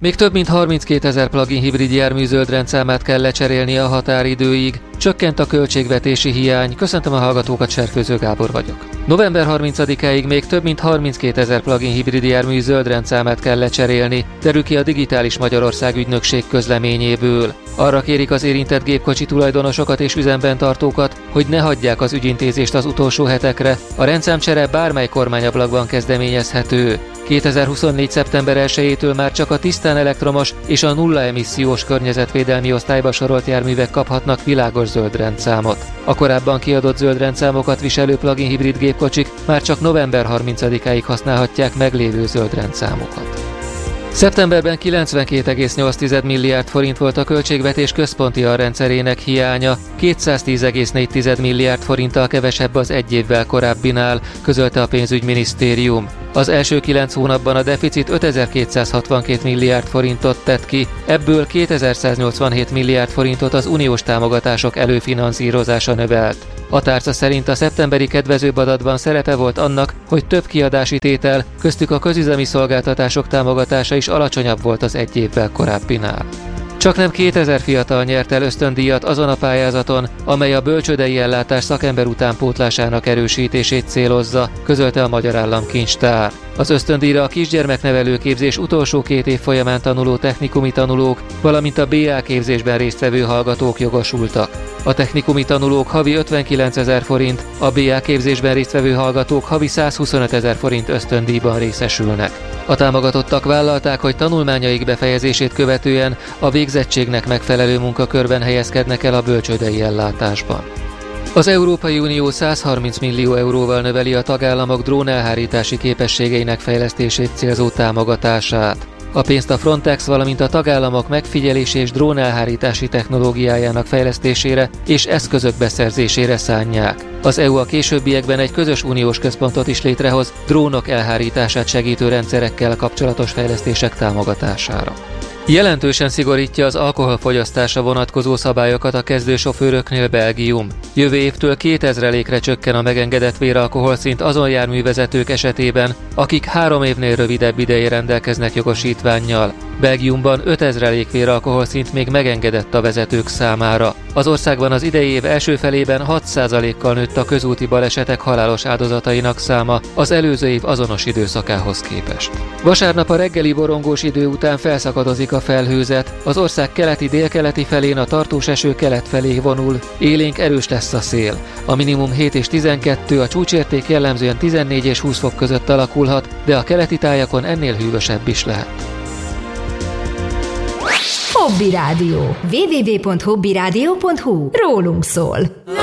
Még több mint 32 000 plug-in hibrid jármű zöld rendszámát kell lecserélni a határidőig. Csökkent a költségvetési hiány. Köszöntöm a hallgatókat, Serfőző Gábor vagyok. November 30-áig még több mint 32 000 plug-in hibrid jármű zöld rendszámát kell lecserélni, derül ki a Digitális Magyarország ügynökség közleményéből. Arra kérik az érintett gépkocsi tulajdonosokat és üzemben tartókat, hogy ne hagyják az ügyintézést az utolsó hetekre. A rendszámcsere bármely kormányablakban kezdeményezhető. 2024. szeptember 1-től már csak a tisztán elektromos és a nulla emissziós környezetvédelmi osztályba sorolt járművek kaphatnak világos zöld rendszámot. A korábban kiadott zöld rendszámokat viselő plug-in hibrid gépkocsik már csak november 30-áig használhatják meglévő zöld rendszámokat. Szeptemberben 92,8 milliárd forint volt a költségvetés központi alrendszerének hiánya, 210,4 milliárd forinttal kevesebb az egy évvel korábbinál, közölte a pénzügyminisztérium. Az első 9 hónapban a deficit 5262 milliárd forintot tett ki, ebből 2187 milliárd forintot az uniós támogatások előfinanszírozása növelt. A tárca szerint a szeptemberi kedvezőbb adatban szerepe volt annak, hogy több kiadási tétel, köztük a közüzemi szolgáltatások támogatása is alacsonyabb volt az egy évvel korábbinál. Csaknem 2000 fiatal nyert el ösztöndíjat azon a pályázaton, amely a bölcsődei ellátás szakember utánpótlásának erősítését célozza, közölte a Magyar Államkincstár. Az ösztöndíjra a kisgyermeknevelő képzés utolsó 2 év folyamán tanuló technikumi tanulók, valamint a BA képzésben résztvevő hallgatók jogosultak. A technikumi tanulók havi 59 000 forint, a BA képzésben résztvevő hallgatók havi 125 000 forint ösztöndíjban részesülnek. A támogatottak vállalták, hogy tanulmányaik befejezését követően a végzettségnek megfelelő munkakörben helyezkednek el a bölcsődei ellátásban. Az Európai Unió 130 millió euróval növeli a tagállamok drónelhárítási képességeinek fejlesztését célzó támogatását. A pénzt a Frontex, valamint a tagállamok megfigyelési és drónelhárítási technológiájának fejlesztésére és eszközök beszerzésére szánják. Az EU a későbbiekben egy közös uniós központot is létrehoz drónok elhárítását segítő rendszerekkel kapcsolatos fejlesztések támogatására. Jelentősen szigorítja az alkoholfogyasztásra vonatkozó szabályokat a kezdősofőröknél Belgium. Jövő évtől 2000-re csökken a megengedett véralkoholszint azon járművezetők esetében, akik 3 évnél rövidebb ideje rendelkeznek jogosítvánnyal. Belgiumban 5000 véralkoholszint még megengedett a vezetők számára. Az országban az idei év első felében 6%-kal nőtt a közúti balesetek halálos áldozatainak száma az előző év azonos időszakához képest. Vasárnap a reggeli borongós idő után felszakadozik a felhőzet, az ország keleti-délkeleti felén a tartós eső kelet felé vonul, élénk erős lesz a szél. A minimum 7 és 12, a csúcsérték jellemzően 14 és 20 fok között alakulhat, de a keleti tájakon ennél hűvösebb is lehet. Hobby Rádió. www.hobbyradio.hu. Rólunk szól.